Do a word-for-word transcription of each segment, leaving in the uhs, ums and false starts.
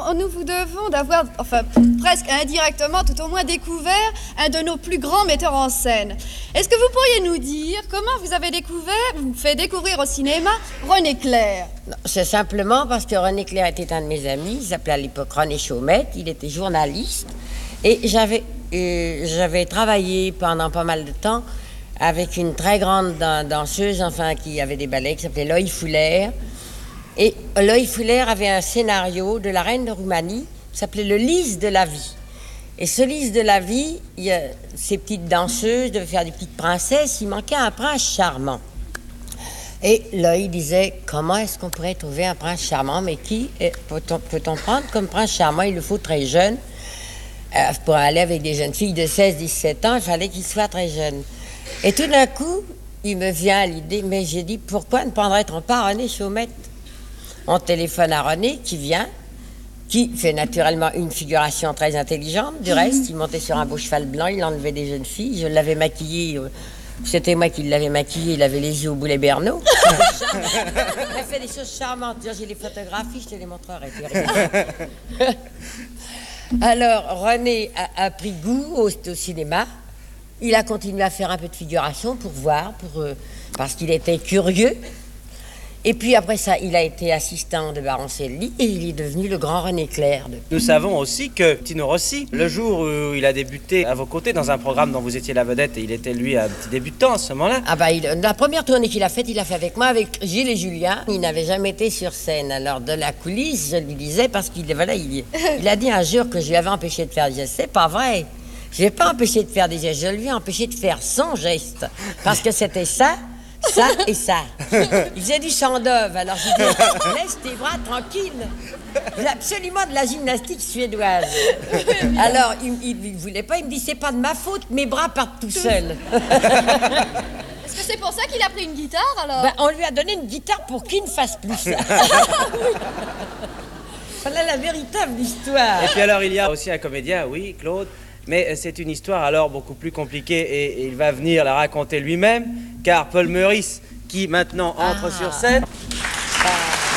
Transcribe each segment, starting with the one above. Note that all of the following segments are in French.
nous vous devons d'avoir, enfin, presque indirectement, tout au moins découvert un de nos plus grands metteurs en scène. Est-ce que vous pourriez nous dire comment vous avez découvert, vous fait découvrir au cinéma, René Clair? C'est simplement parce que René Clair était un de mes amis. Il s'appelait à l'époque René Chaumette. Il était journaliste. Et j'avais, euh, j'avais travaillé pendant pas mal de temps avec une très grande danseuse, enfin, qui avait des ballets, qui s'appelait Loïc Fuller. Et Loïc Fuller avait un scénario de la reine de Roumanie qui s'appelait Le Lys de la vie. Et ce Lys de la vie, il y a, ces petites danseuses devaient faire des petites princesses, il manquait un prince charmant. Et Loïc disait, comment est-ce qu'on pourrait trouver un prince charmant, mais qui peut-on, peut-on prendre comme prince charmant? Il le faut très jeune. Euh, pour aller avec des jeunes filles de seize à dix-sept ans, il fallait qu'il soit très jeune. Et tout d'un coup, il me vient à l'idée, mais j'ai dit, pourquoi ne prendrait-on pas René Chaumette? On téléphone à René, qui vient, qui fait naturellement une figuration très intelligente. Du reste, il montait sur un beau cheval blanc, il enlevait des jeunes filles. Je l'avais maquillé, c'était moi qui l'avais maquillé, il avait les yeux au boulet Bernot. Il a fait des choses charmantes. J'ai les photographies, je te les montrerai. Alors, René a, a pris goût au, au cinéma. Il a continué à faire un peu de figuration pour voir, pour, euh, parce qu'il était curieux. Et puis après ça, il a été assistant de Baron Selly et il est devenu le grand René Clair. Nous savons aussi que Tino Rossi, le jour où il a débuté à vos côtés dans un programme dont vous étiez la vedette, et il était lui un petit débutant à ce moment-là. Ah bah, il, la première tournée qu'il a faite, il l'a fait avec moi, avec Gilles et Julien. Il n'avait jamais été sur scène. Alors de la coulisse, je lui disais, parce qu'il voilà, il, il a dit un jour que je lui avais empêché de faire des gestes. C'est pas vrai. Je l'ai pas empêché de faire des gestes, je lui ai empêché de faire son geste. Parce que c'était ça. Ça et ça. Il faisait du chant d'œuvre, alors j'ai dit, laisse tes bras tranquilles. Il a absolument de la gymnastique suédoise. Alors, il ne voulait pas, il me dit, c'est pas de ma faute, mes bras partent tout seuls. Est-ce que c'est pour ça qu'il a pris une guitare, alors? Ben, on lui a donné une guitare pour qu'il ne fasse plus ça. Voilà la véritable histoire. Et puis alors, il y a aussi un comédien, oui, Claude. Mais c'est une histoire alors beaucoup plus compliquée et, et il va venir la raconter lui-même, car Paul Meurice, qui maintenant entre ah. sur scène... Ah.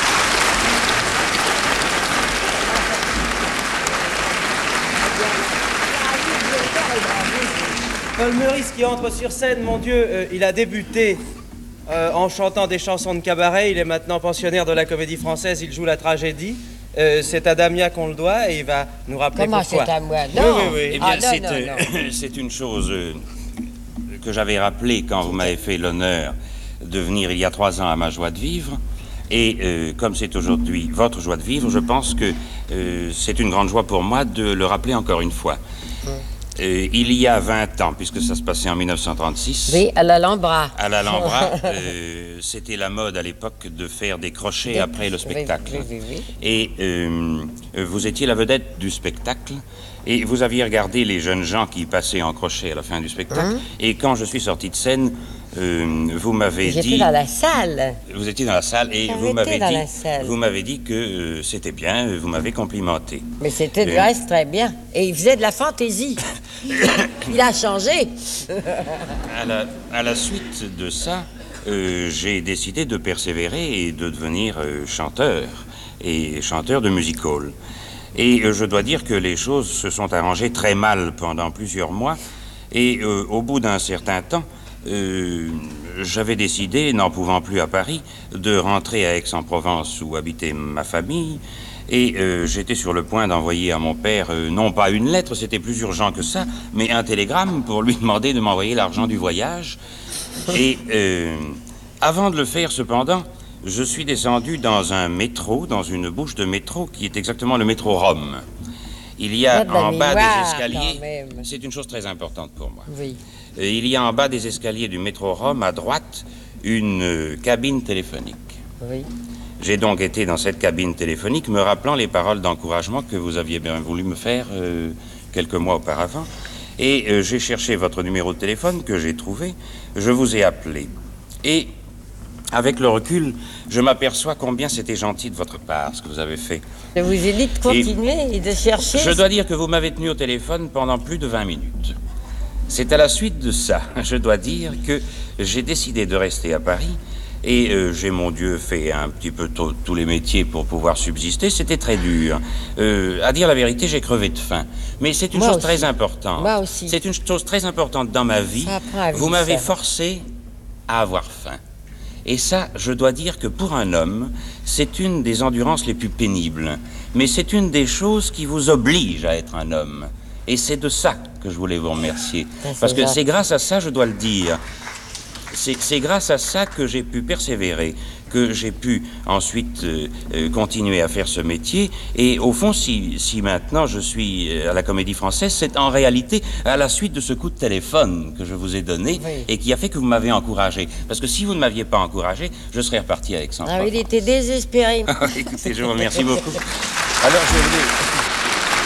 Paul Meurice qui entre sur scène, mon Dieu, euh, il a débuté euh, en chantant des chansons de cabaret, il est maintenant pensionnaire de la Comédie Française, il joue la tragédie. Euh, c'est à Damien qu'on le doit et il va nous rappeler Comment pourquoi. Comment c'est à moi? Non. Oui, oui, oui. Eh bien, ah, c'est, non, non, non. c'est une chose euh, que j'avais rappelée quand vous m'avez fait l'honneur de venir il y a trois ans à ma joie de vivre. Et euh, comme c'est aujourd'hui votre joie de vivre, je pense que euh, c'est une grande joie pour moi de le rappeler encore une fois. Hum. Euh, il y a vingt ans, puisque ça se passait en mille neuf cent trente-six... Oui, à l'Alhambra. À l'Alhambra, euh, c'était la mode à l'époque de faire des crochets après le spectacle. Oui, oui, oui, oui. Et euh, vous étiez la vedette du spectacle, et vous aviez regardé les jeunes gens qui passaient en crochet à la fin du spectacle. Hum. Et quand je suis sorti de scène, euh, vous m'avez dit... J'étais dans la salle. Vous étiez dans la salle, et J'avais vous m'avez dans dit, la salle. vous m'avez dit que euh, c'était bien, vous m'avez complimenté. Mais c'était du euh... reste très bien. Et il faisait de la fantaisie. Il a changé. à, la, à la suite de ça, euh, j'ai décidé de persévérer et de devenir euh, chanteur, et chanteur de music hall. Et euh, je dois dire que les choses se sont arrangées très mal pendant plusieurs mois, et euh, au bout d'un certain temps, euh, j'avais décidé, n'en pouvant plus à Paris, de rentrer à Aix-en-Provence où habitait ma famille. Et euh, j'étais sur le point d'envoyer à mon père, euh, non pas une lettre, c'était plus urgent que ça, mais un télégramme pour lui demander de m'envoyer l'argent du voyage. Et euh, avant de le faire, cependant, je suis descendu dans un métro, dans une bouche de métro, qui est exactement le métro Rome. Il y a en bas des escaliers, c'est une chose très importante pour moi. Oui. Euh, il y a en bas des escaliers du métro Rome, à droite, une euh, cabine téléphonique. Oui. J'ai donc été dans cette cabine téléphonique me rappelant les paroles d'encouragement que vous aviez bien voulu me faire euh, quelques mois auparavant. Et euh, j'ai cherché votre numéro de téléphone que j'ai trouvé. Je vous ai appelé. Et avec le recul, je m'aperçois combien c'était gentil de votre part, ce que vous avez fait. Je vous ai dit de continuer et, et de chercher. Je dois dire que vous m'avez tenu au téléphone pendant plus de vingt minutes. C'est à la suite de ça, je dois dire, que j'ai décidé de rester à Paris Et euh, j'ai, mon Dieu, fait un petit peu tôt- tous les métiers pour pouvoir subsister. C'était très dur. Euh, à dire la vérité, j'ai crevé de faim. Mais c'est une Moi chose aussi. très importante. Moi aussi. C'est une chose très importante dans ma vie. Ça apprend à Vous vivre, m'avez ça. forcé à avoir faim. Et ça, je dois dire que pour un homme, c'est une des endurances les plus pénibles. Mais c'est une des choses qui vous oblige à être un homme. Et c'est de ça que je voulais vous remercier. Ça, c'est Parce que gentil. c'est grâce à ça, je dois le dire, c'est c'est grâce à ça que j'ai pu persévérer, que j'ai pu ensuite euh, euh, continuer à faire ce métier. Et au fond, si, si maintenant je suis euh, à la Comédie Française, c'est en réalité à la suite de ce coup de téléphone que je vous ai donné Oui. et qui a fait que vous m'avez encouragé. Parce que si vous ne m'aviez pas encouragé, je serais reparti avec cent Ah, il était désespéré. Écoutez, je vous remercie beaucoup. Alors, je voulais...